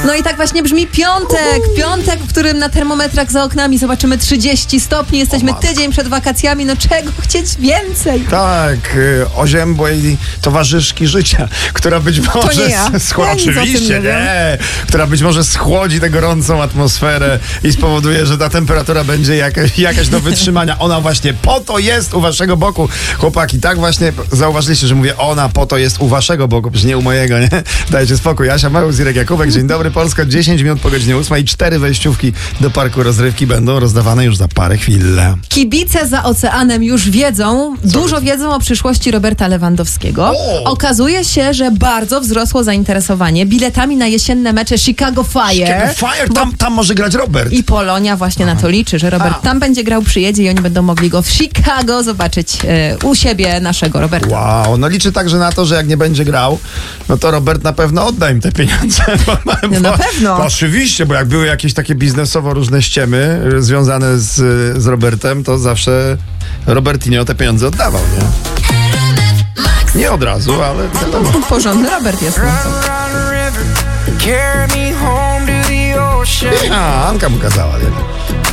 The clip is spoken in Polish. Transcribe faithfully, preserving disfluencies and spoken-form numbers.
No i tak właśnie brzmi piątek. Piątek, w którym na termometrach za oknami zobaczymy trzydzieści stopni. Jesteśmy tydzień przed wakacjami. No czego chcieć więcej? Tak, y, oziębłej towarzyszki życia, która być może... nie ja. Schło- Ja nic o tym oczywiście, nie wiem. nie. Która być może schłodzi tę gorącą atmosferę i spowoduje, że ta temperatura będzie jakaś, jakaś do wytrzymania. Ona właśnie po to jest u waszego boku. Chłopaki, tak właśnie zauważyliście, że mówię ona po to jest u waszego boku, przecież nie u mojego, nie? Dajcie spokój. Asia Małych, Irek Jakubek. Dzień dobry, Polska. dziesięć minut po godzinie ósmej i cztery wejściówki do parku rozrywki będą rozdawane już za parę chwil. Kibice za oceanem już wiedzą, dużo wiedzą o przyszłości Roberta Lewandowskiego. O! Okazuje się, że bardzo wzrosło zainteresowanie biletami na jesienne mecze Chicago Fire. Fire, tam, tam może grać Robert. I Polonia właśnie na to liczy, że Robert A. tam będzie grał, przyjedzie i oni będą mogli go w Chicago zobaczyć e, u siebie, naszego Roberta. Wow, no liczy także na to, że jak nie będzie grał, no to Robert na pewno odda im te pieniądze. Bo, No na pewno. Bo oczywiście, bo jak były jakieś takie biznesowo różne ściemy y, związane z, z Robertem, to zawsze Robertinho te pieniądze oddawał, nie? Nie od razu, ale wiadomo. Porządny Robert jest. No co? A, Anka mu kazała, nie?